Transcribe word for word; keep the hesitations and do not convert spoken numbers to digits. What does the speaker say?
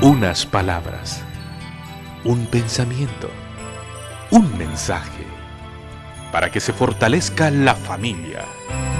Unas palabras, un pensamiento, un mensaje, para que se fortalezca la familia.